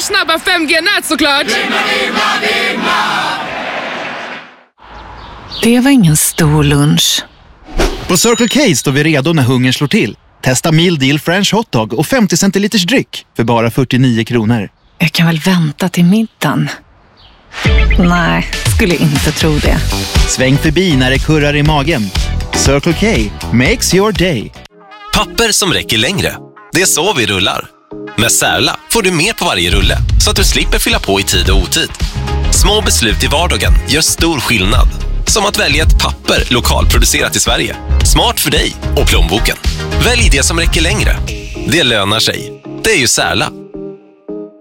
snabba 5G-nät såklart. Det var ingen stor lunch. På Circle K står vi redo när hungern slår till. Testa Meal Deal French Hotdog och 50 centiliters dryck för bara 49 kronor. Jag kan väl vänta till middagen. Nej, skulle inte tro det. Sväng förbi när det kurrar i magen. Circle K makes your day. Papper som räcker längre. Det är så vi rullar. Med Särla får du mer på varje rulle så att du slipper fylla på i tid och otid. Små beslut i vardagen gör stor skillnad. Som att välja ett papper lokalproducerat i Sverige. Smart för dig och plånboken. Välj det som räcker längre. Det lönar sig. Det är ju Särla.